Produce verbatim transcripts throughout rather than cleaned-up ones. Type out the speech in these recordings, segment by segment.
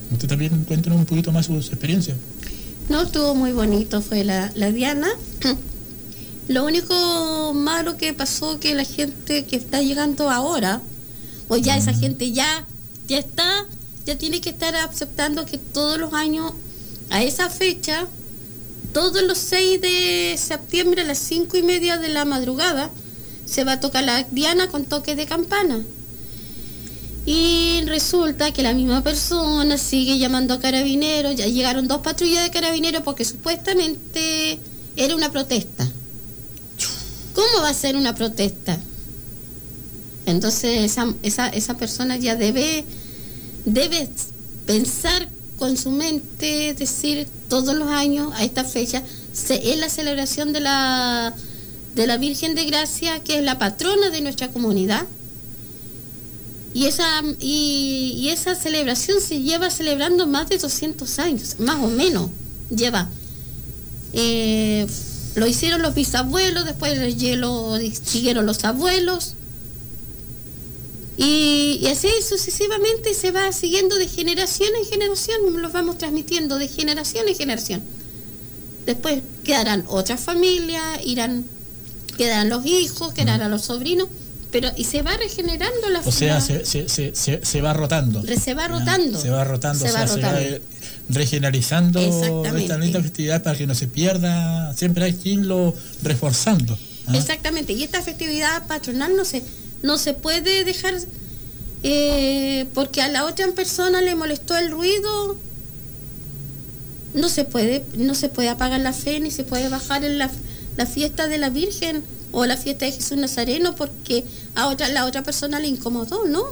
Usted también cuéntenos un poquito más su, su experiencia. No, estuvo muy bonito, fue la, la Diana. Lo único malo que pasó que la gente que está llegando ahora, o ya esa gente ya, ya está, ya tiene que estar aceptando que todos los años, a esa fecha, todos los seis de septiembre a las cinco y media de la madrugada, se va a tocar la Diana con toque de campana. Y resulta que la misma persona sigue llamando a carabineros, ya llegaron dos patrullas de carabineros porque supuestamente era una protesta. ¿Cómo va a ser una protesta? Entonces esa, esa, esa persona ya debe, debe pensar con su mente, decir todos los años a esta fecha, se, es la celebración de la, de la Virgen de Gracia, que es la patrona de nuestra comunidad. Y esa, y, y esa celebración se lleva celebrando más de doscientos años, más o menos lleva. Eh, lo hicieron los bisabuelos, después lo siguieron los abuelos. Y, y así sucesivamente se va siguiendo de generación en generación, los vamos transmitiendo de generación en generación. Después quedarán otras familias, irán, quedarán los hijos, quedarán los sobrinos. Pero y se va regenerando la O sea, se, se, se, se, se va rotando. Se va rotando. ¿no? Se va rotando, se o sea, va se va regenerizando esta linda festividad para que no se pierda. Siempre hay que irlo reforzando. ¿eh? Exactamente. Y esta festividad patronal no se, no se puede dejar eh, porque a la otra persona le molestó el ruido. No se puede, no se puede apagar la fe ni se puede bajar en la, la fiesta de la Virgen o la fiesta de Jesús Nazareno porque a otra, la otra persona le incomodó, ¿no?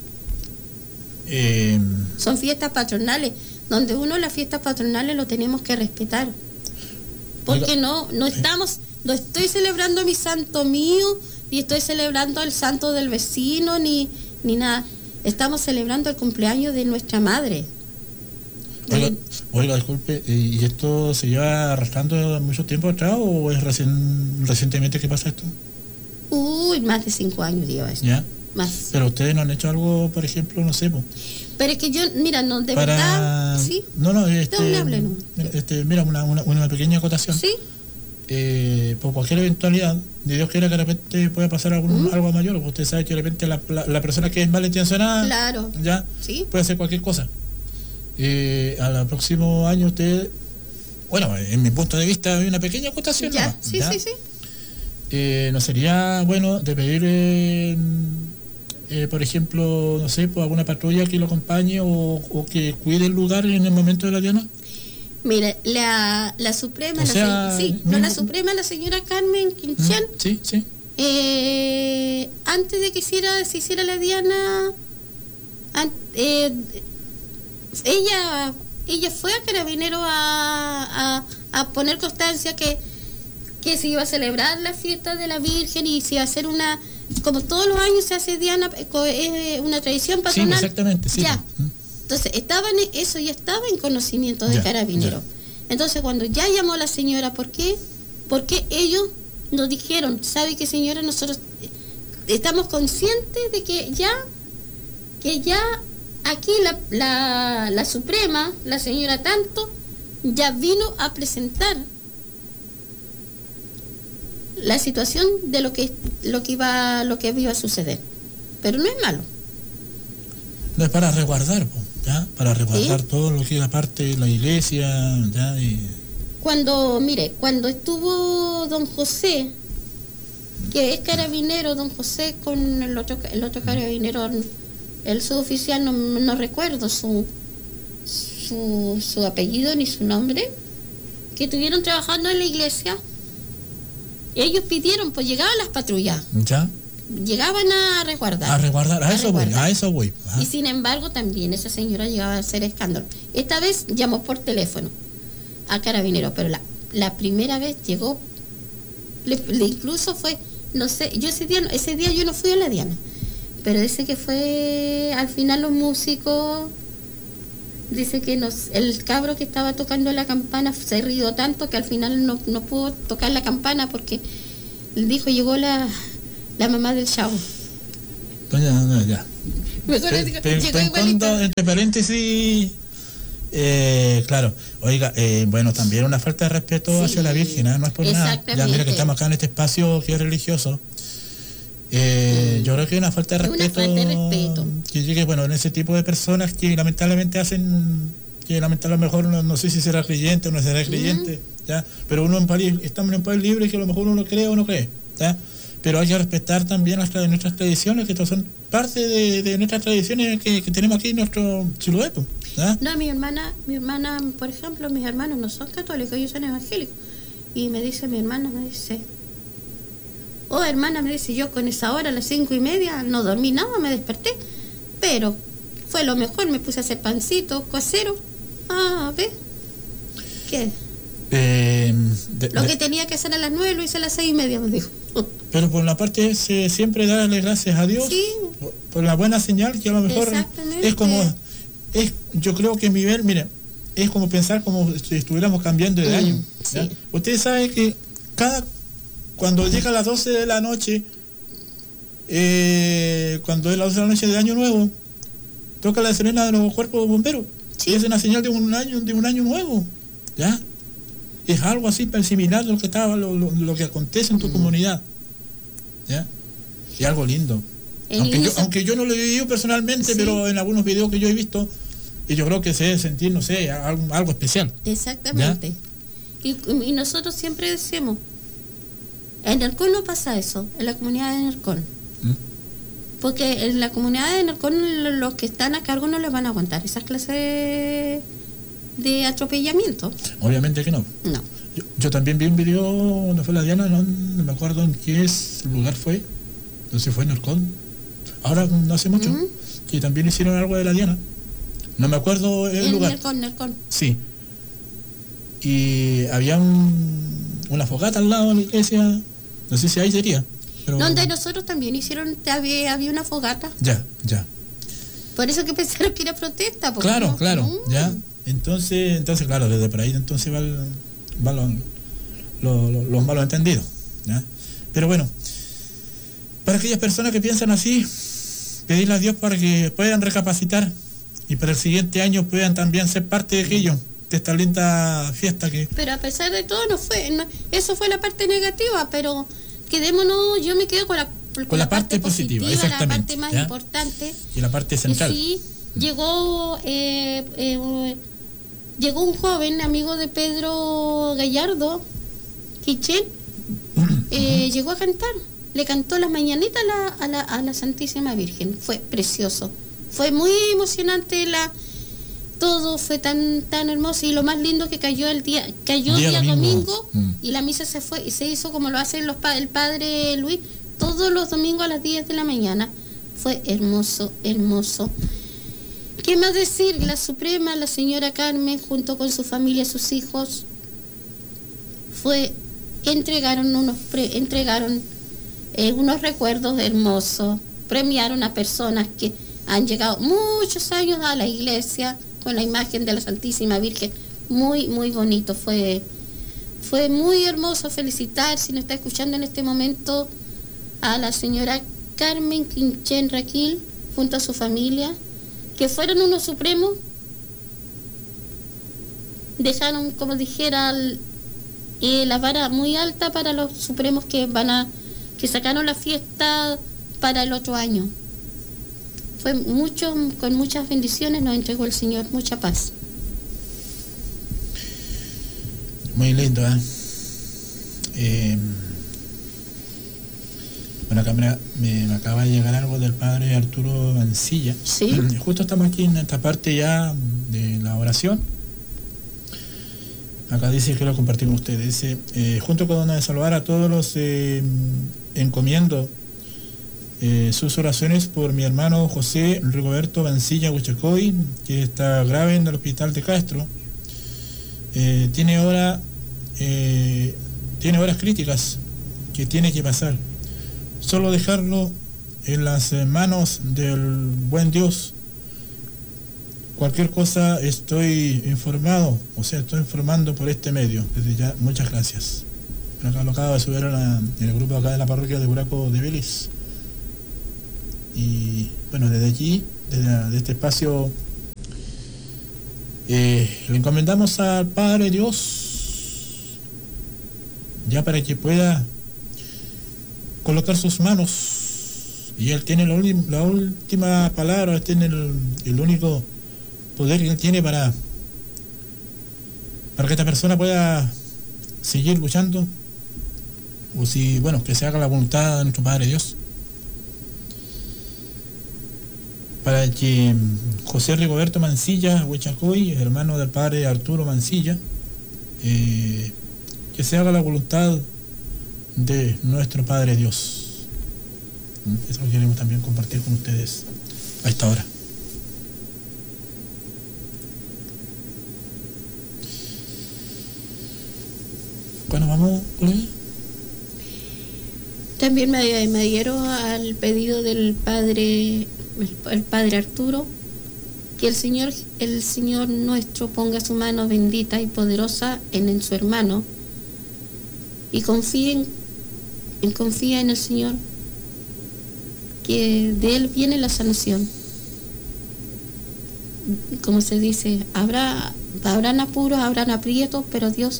Eh, Son fiestas patronales, donde uno las fiestas patronales lo tenemos que respetar. Porque oiga, no, no estamos, no estoy celebrando mi santo mío, ni estoy celebrando el santo del vecino, ni, ni nada. Estamos celebrando el cumpleaños de nuestra madre. Oiga, oiga, disculpe, ¿y esto se lleva arrastrando mucho tiempo atrás o es recién, recientemente que pasa esto? Uy, más de cinco años lleva esto. ¿Ya? Más. Pero ustedes no han hecho algo, por ejemplo, no sé, po. Pero es que yo, mira, no, de Para... verdad, sí. No, no, este, hable, no. este mira, una, una, una pequeña acotación. Sí. Eh, por cualquier eventualidad, de Dios quiera que de repente pueda pasar algún, ¿Mm? algo mayor, porque usted sabe que de repente la, la, la persona que es malintencionada, claro, ya, ¿sí? Puede hacer cualquier cosa. Eh, al próximo año usted, bueno, en mi punto de vista hay una pequeña acotación. Ya, ¿no? sí, ¿Ya? sí, sí. Eh, ¿No sería bueno de pedir, eh, eh, por ejemplo, no sé, pues alguna patrulla que lo acompañe o, o que cuide el lugar en el momento de la Diana? Mire, la, la Suprema, o la sea, se, sí, no, la Suprema, la señora Carmen Quinchán, sí, sí. Eh, antes de que hiciera, se hiciera la Diana, an, eh, ella ella fue a Carabineros a, a, a poner constancia que, que se iba a celebrar la fiesta de la Virgen y se iba a hacer una, como todos los años se hace Diana, es una tradición patronal. Sí, exactamente, sí. Ya. Entonces, estaban, eso ya estaba en conocimiento de ya, Carabineros. Ya. Entonces, cuando ya llamó la señora, ¿por qué? Porque ellos nos dijeron, ¿sabe qué, señora? Nosotros estamos conscientes de que ya, que ya aquí la, la, la Suprema, la señora tanto, ya vino a presentar la situación de lo que lo que iba lo que iba a suceder. Pero no es malo. No es para resguardar, ¿ya? Para resguardar ¿Sí? todo lo que es la parte de la iglesia, ¿ya? Y... Cuando, mire, cuando estuvo don José, que es carabinero, don José, con el otro, el otro carabinero, el suboficial, no, no recuerdo su, su, su apellido ni su nombre, que estuvieron trabajando en la iglesia, ellos pidieron, pues llegaban las patrullas. ¿Ya? Llegaban a resguardar. A resguardar, a, a eso resguardar. voy, a eso voy. Ajá. Y sin embargo también esa señora llegaba a hacer escándalo. Esta vez llamó por teléfono a Carabineros, pero la, la primera vez llegó, le, le incluso fue, no sé, yo ese día, ese día yo no fui a la Diana, pero dice que fue, al final los músicos, dice que nos, el cabro que estaba tocando la campana se rió tanto que al final no, no pudo tocar la campana porque dijo, llegó la, la mamá del chavo. Doña, no, ya. Mejor te, digo, te, llegó te igualito. Entre paréntesis, Eh, claro, oiga, eh, bueno, también una falta de respeto Sí, hacia la Virgen, ¿eh? No es por nada. Ya mira que estamos acá en este espacio que es religioso. Eh, mm. Yo creo que es una falta de respeto, una falta de respeto. Que llegue, bueno, en ese tipo de personas que lamentablemente hacen, que lamentablemente a lo mejor no, no sé si será creyente o no será creyente, mm. ¿ya? Pero uno en país, estamos en un país libre que a lo mejor uno cree o no cree, ¿ya? Pero hay que respetar también las, nuestras tradiciones, que estas son parte de, de nuestras tradiciones que, que tenemos aquí en nuestro Chiloé. ¿Ah? No, mi hermana, mi hermana, por ejemplo, mis hermanos no son católicos, ellos son evangélicos. Y me dice mi hermana, me dice, oh hermana, me dice, yo con esa hora a las cinco y media no dormí nada, me desperté, pero fue lo mejor, me puse a hacer pancito, cosero. Ah, ¿ves? ¿Qué? Eh, de, lo de, que tenía que hacer a las nueve lo hice a las seis y media, me dijo. Pero por la parte es eh, siempre darle gracias a Dios, sí. por, por la buena señal, que a lo mejor es como, es, yo creo que mi ver, mire, es como pensar como si estuviéramos cambiando de año. Mm, sí. Ustedes saben que cada, cuando llega a las doce de la noche, eh, cuando es las doce de la noche de año nuevo, toca la sirena de los cuerpos de bomberos. Sí. Y es una señal de un año, de un año nuevo, ¿ya? Es algo así similar a lo que estaba, lo, lo, lo que acontece en tu mm. comunidad, ¿ya? Y algo lindo. Aunque yo, aunque yo no lo he vivido personalmente, sí. pero en algunos videos que yo he visto, y yo creo que se debe sentir, no sé, algo, algo especial. Exactamente. Y, y nosotros siempre decimos, en Nercón no pasa eso, en la comunidad de Nercón. ¿Mm? Porque en la comunidad de Nercón los que están a cargo no les van a aguantar esas clases de... de atropellamiento. Obviamente que no. No. Yo, yo también vi un video donde fue la Diana, no, no me acuerdo en qué es, lugar fue, no sé si fue en Nercón, ahora no hace mucho, uh-huh. que también hicieron algo de la Diana. No me acuerdo el en lugar. Nercón, Nercón. Sí. Y había un, una fogata al lado de la iglesia, no sé si ahí sería. Pero... Donde nosotros también hicieron, había, había una fogata. Ya, ya. Por eso que pensaron que era protesta. Claro, no, claro, no. ya. Entonces, entonces claro, desde por ahí entonces va, el, va lo, lo, lo, los malos entendidos, ¿ya? Pero bueno, para aquellas personas que piensan así, pedirle a Dios para que puedan recapacitar y para el siguiente año puedan también ser parte de aquello, de esta linda fiesta que... Pero a pesar de todo, no fue, no, eso fue la parte negativa, pero quedémonos, yo me quedo con la, con con la, la parte, parte positiva, positiva exactamente, la parte más ¿ya? importante. Y la parte central. Y sí, llegó... Eh, eh, Llegó un joven amigo de Pedro Gallardo, Quichel, eh, llegó a cantar, le cantó las mañanitas a la, a, la, a la Santísima Virgen, fue precioso, fue muy emocionante, la todo fue tan tan hermoso y lo más lindo que cayó el día, cayó día, día domingo, domingo mm. y la misa se fue y se hizo como lo hace los, el padre Luis, todos los domingos a las diez de la mañana, fue hermoso, hermoso. ¿Qué más decir? La Suprema, la señora Carmen, junto con su familia, sus hijos, fue, entregaron unos, pre, entregaron eh, unos recuerdos hermosos, premiaron a personas que han llegado muchos años a la iglesia con la imagen de la Santísima Virgen, muy, muy bonito, fue, fue muy hermoso felicitar, si nos está escuchando en este momento, a la señora Carmen Quinchen Raquil, junto a su familia, que fueron unos supremos, dejaron, como dijera, eh, la vara muy alta para los supremos que van a, que sacaron la fiesta para el otro año. Fue mucho, con muchas bendiciones nos entregó el Señor, mucha paz. Muy lindo, ¿eh? eh Bueno, acá me, me, me acaba de llegar algo del padre Arturo Mancilla. Sí. Justo estamos aquí en esta parte ya de la oración. Acá dice que lo compartimos ustedes. Dice, eh, junto con Dona de saludar a todos los eh, encomiendo eh, sus oraciones por mi hermano José Rigoberto Mancilla Huichacoy, que está grave en el hospital de Castro. Eh, tiene hora, eh, tiene horas críticas que tiene que pasar. Solo dejarlo en las manos del buen Dios. Cualquier cosa estoy informado, o sea, estoy informando por este medio. Desde ya, muchas gracias. Acá lo acabo de subir en, la, en el grupo acá de la parroquia de Buraco de Vélez. Y bueno, desde allí, desde, desde este espacio Eh, le encomendamos al Padre Dios, ya para que pueda colocar sus manos, y Él tiene la, la última palabra, Él tiene el, el único poder que Él tiene para, para que esta persona pueda seguir luchando, o si, bueno, que se haga la voluntad de nuestro Padre Dios, para que José Rigoberto Mancilla Huichacoy, hermano del padre Arturo Mancilla, eh, que se haga la voluntad de nuestro Padre Dios. Eso lo queremos también compartir con ustedes a esta hora. Bueno, vamos, colega. También me, me adhiero al pedido del padre, el, el padre Arturo, que el Señor, el Señor nuestro ponga su mano bendita y poderosa en, en su hermano, y confíen, en, confía en el Señor, que de Él viene la sanación. Como se dice, habrá, habrán apuros, habrán aprietos, pero Dios,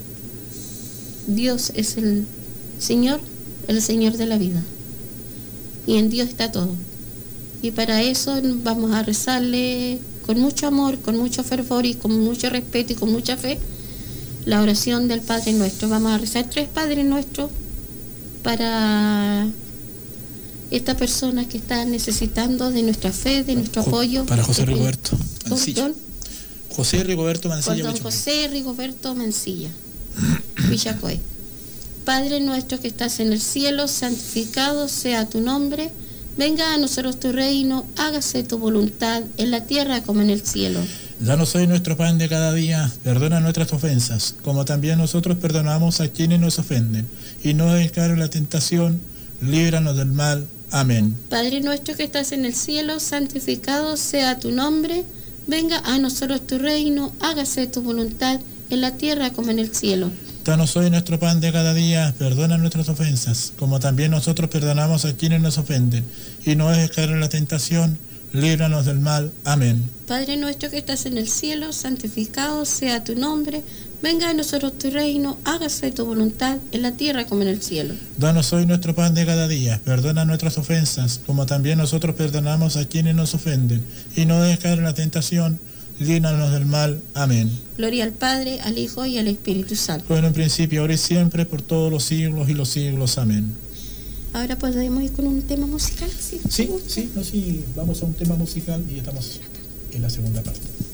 Dios es el Señor, el Señor de la vida, y en Dios está todo. Y para eso vamos a rezarle con mucho amor, con mucho fervor y con mucho respeto y con mucha fe la oración del Padre Nuestro. Vamos a rezar tres Padres Nuestros para esta persona que está necesitando de nuestra fe, de nuestro apoyo. Para José Rigoberto Mancilla. Don, José Rigoberto Mancilla. Don José Rigoberto Mancilla Huichacoy. Padre nuestro que estás en el cielo, santificado sea tu nombre. Venga a nosotros tu reino, hágase tu voluntad en la tierra como en el cielo. Danos hoy nuestro pan de cada día, perdona nuestras ofensas, como también nosotros perdonamos a quienes nos ofenden. Y no dejes caer en la tentación, líbranos del mal. Amén. Padre nuestro que estás en el cielo, santificado sea tu nombre. Venga a nosotros tu reino, hágase tu voluntad en la tierra como en el cielo. Danos hoy nuestro pan de cada día, perdona nuestras ofensas, como también nosotros perdonamos a quienes nos ofenden. Y no dejes caer en la tentación, líbranos del mal. Amén. Padre nuestro que estás en el cielo, santificado sea tu nombre. Venga a nosotros tu reino, hágase tu voluntad en la tierra como en el cielo. Danos hoy nuestro pan de cada día, perdona nuestras ofensas, como también nosotros perdonamos a quienes nos ofenden. Y no dejes caer en la tentación, líbranos del mal. Amén. Gloria al Padre, al Hijo y al Espíritu Santo. Bueno, en principio, ahora y siempre, por todos los siglos y los siglos. Amén. Ahora podemos ir con un tema musical, ¿sí? Sí, sí, no, sí, vamos a un tema musical y estamos en la segunda parte.